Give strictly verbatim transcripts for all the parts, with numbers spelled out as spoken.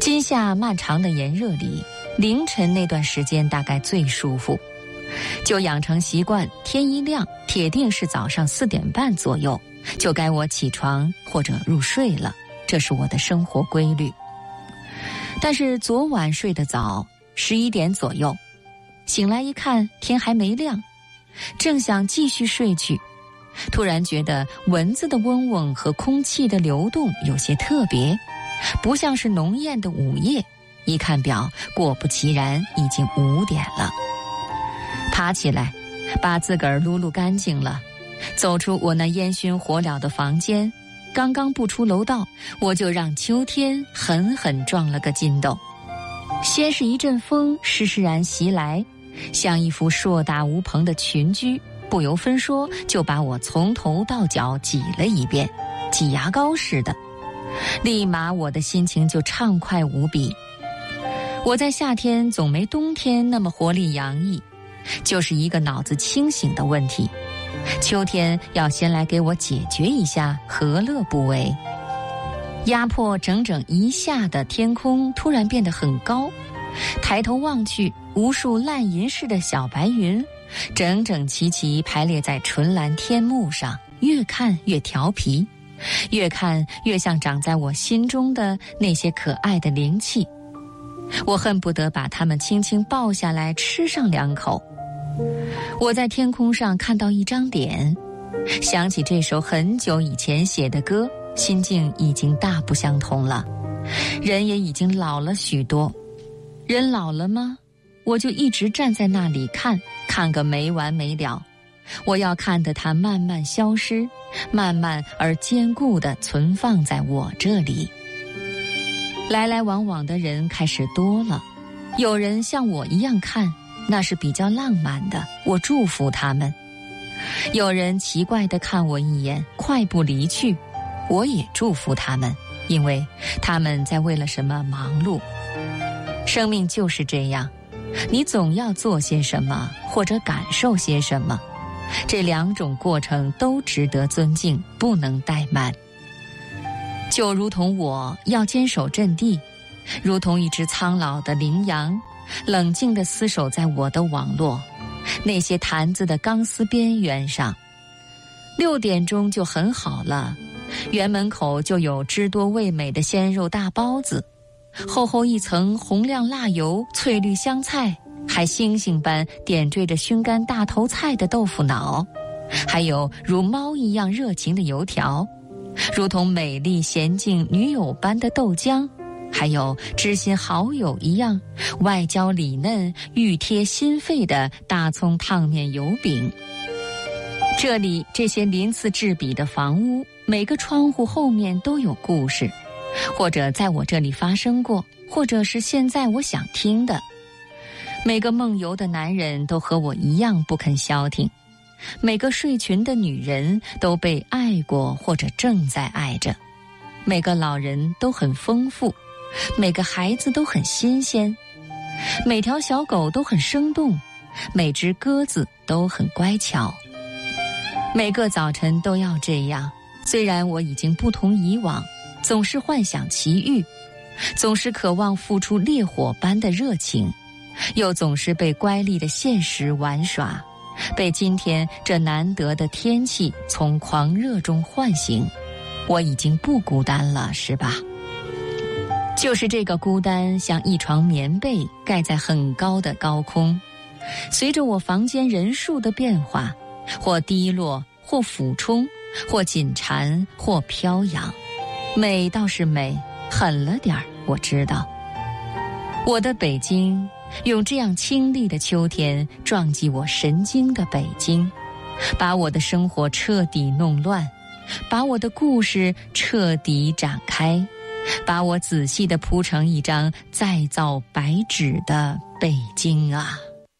今夏漫长的炎热里，凌晨那段时间大概最舒服，就养成习惯，天一亮铁定是早上四点半左右就该我起床或者入睡了，这是我的生活规律。但是昨晚睡得早，十一点左右醒来一看天还没亮，正想继续睡去，突然觉得蚊子的嗡嗡和空气的流动有些特别，不像是浓艳的午夜。一看表，果不其然已经五点了。爬起来把自个儿撸撸干净了，走出我那烟熏火燎的房间，刚刚步出楼道，我就让秋天狠狠撞了个筋斗。先是一阵风施施然袭来，像一幅硕大无朋的群居，不由分说就把我从头到脚挤了一遍，挤牙膏似的。立马我的心情就畅快无比。我在夏天总没冬天那么活力洋溢，就是一个脑子清醒的问题。秋天要先来给我解决一下，何乐不为？压迫整整一夏的天空突然变得很高，抬头望去，无数烂银似的小白云整整齐齐排列在纯蓝天幕上，越看越调皮，越看越像长在我心中的那些可爱的灵气。我恨不得把它们轻轻抱下来吃上两口。我在天空上看到一张脸，想起这首很久以前写的歌，心境已经大不相同了。人也已经老了许多。人老了吗？我就一直站在那里看，看个没完没了。我要看得它慢慢消失，慢慢而坚固地存放在我这里。来来往往的人开始多了，有人像我一样看，那是比较浪漫的，我祝福他们。有人奇怪地看我一眼，快步离去，我也祝福他们，因为他们在为了什么忙碌。生命就是这样，你总要做些什么，或者感受些什么，这两种过程都值得尊敬，不能怠慢。就如同我要坚守阵地，如同一只苍老的羚羊，冷静地厮守在我的网络，那些坛子的钢丝边缘上。六点钟就很好了，园门口就有汁多味美的鲜肉大包子，厚厚一层红亮辣油，翠绿香菜，还星星般点缀着熏干大头菜的豆腐脑，还有如猫一样热情的油条，如同美丽娴静女友般的豆浆，还有知心好友一样外焦里嫩欲贴心肺的大葱烫面油饼。这里这些鳞次栉比的房屋，每个窗户后面都有故事，或者在我这里发生过，或者是现在我想听的。每个梦游的男人都和我一样不肯消停，每个睡裙的女人都被爱过或者正在爱着，每个老人都很丰富，每个孩子都很新鲜，每条小狗都很生动，每只鸽子都很乖巧。每个早晨都要这样，虽然我已经不同以往，总是幻想奇遇，总是渴望付出烈火般的热情，又总是被乖戾的现实玩耍，被今天这难得的天气从狂热中唤醒。我已经不孤单了，是吧？就是这个孤单，像一床棉被盖在很高的高空，随着我房间人数的变化，或低落，或俯冲，或紧缠，或飘扬。美倒是美，狠了点儿，我知道。我的北京，用这样清丽的秋天撞击我神经的北京，把我的生活彻底弄乱，把我的故事彻底展开，把我仔细地铺成一张再造白纸的北京啊！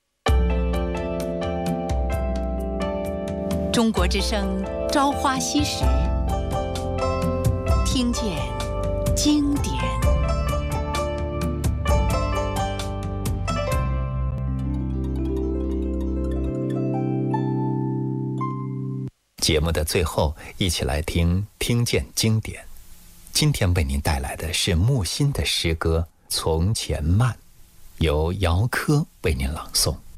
中国之声朝花夕拾，听见经典。 节目的最后，一起来听听见经典。今天为您带来的是木心的诗歌《 从前慢》，由姚科为您朗诵。